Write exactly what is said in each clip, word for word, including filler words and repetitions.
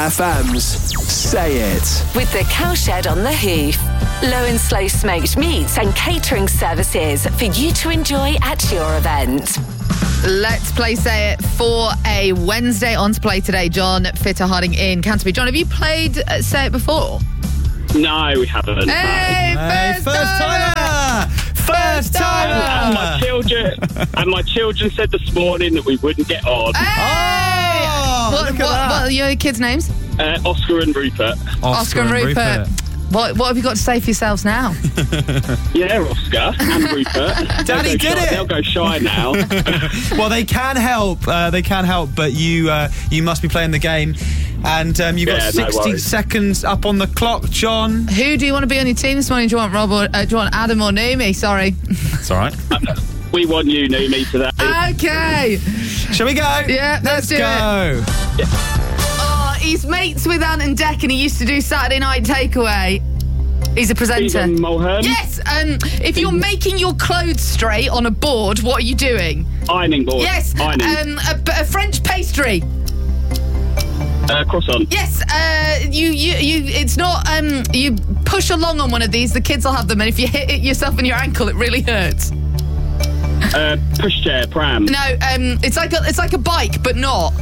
F M's Say It. With the Cowshed on the Hoof. Low and slow smoked meats and catering services for you to enjoy at your event. Let's play Say It for a Wednesday. On to play today, John Fitter Harding in Canterbury. John, have you played uh, Say It before? No, we haven't. Hey, Hey, first, first timer! timer! First And timer! my children, and my children said this morning that we wouldn't get on. Hey! Oh, what, look what, at that. what are your kids' names? Uh, Oscar and Rupert. Oscar and Rupert. What, what have you got to say for yourselves now? Yeah, Oscar and Rupert. Daddy They'll go did shy, it. They'll go shy now. Well, they can help. Uh, they can help, but you uh, you must be playing the game. And um, you've got Yeah, no sixty worries. seconds up on the clock, John. Who do you want to be on your team this morning? Do you want Rob or uh, do you want Adam or Naomi? Sorry. It's all right. We want you, Numi, today. Okay. Shall we go? Yeah, let's do it. go. Oh, he's mates with Ant and Dec, and he used to do Saturday Night Takeaway. He's a presenter. Stephen Mulhern. Yes. Um, if you're making your clothes straight on a board, what are you doing? Ironing board. Yes. Ironing. Um, a, a French pastry. Uh, croissant. Yes. Uh, you, you, you. It's not. Um, you push along on one of these. The kids will have them, and if you hit it yourself in your ankle, it really hurts. Uh, pushchair, pram. No. Um, it's like a, it's like a bike, but not.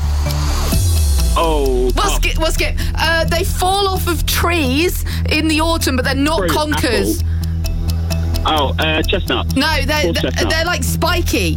Oh. We'll oh, skip. We'll skip. Uh, they fall off of trees in the autumn, but they're not Fruit, conkers. Oh, uh, chestnut. No, they're Full chestnut. they're like spiky.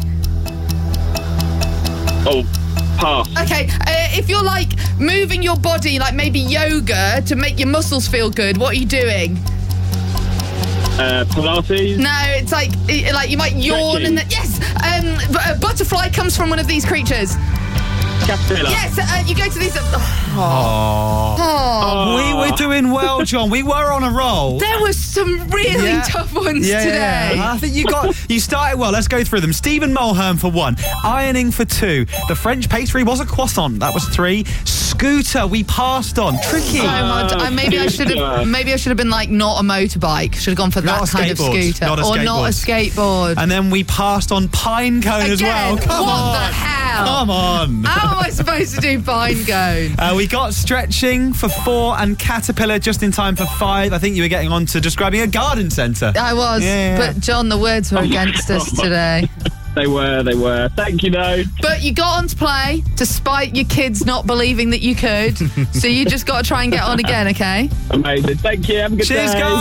Oh, pass. Okay, uh, if you're like moving your body, like maybe yoga to make your muscles feel good, what are you doing? Uh, Pilates. No, it's like it- like you might yawn Stretching. and then, yes. Um, but a butterfly comes from one of these creatures. Caterpillar. Yes, uh, you go to these. Oh, Oh. oh. We were doing well, John. We were on a roll. There were some really Yeah. tough ones Yeah, today. yeah. I think you got you started well. Let's go through them. Stephen Mulhern for one. Ironing for two. The French pastry was a croissant. That was three. Scooter, we passed on. Tricky. So much. I, maybe I should have. Maybe I should have been like not a motorbike. Should have gone for that Not a kind of skateboard. scooter, Not a or not a skateboard. And then we passed on pine cone as well. Again, Come what on. the hell? Come on. How am I supposed to do pine cone? Uh, we got stretching for four and caterpillar just in time for five. I think you were getting on to describing a garden centre. I was, Yeah. but John, the words were against us today. They were, they were. Thank you, though. But you got on to play, despite your kids not believing that you could. So you just got to try and get on again, okay? Amazing. Thank you. Have a good Cheers, day. guys.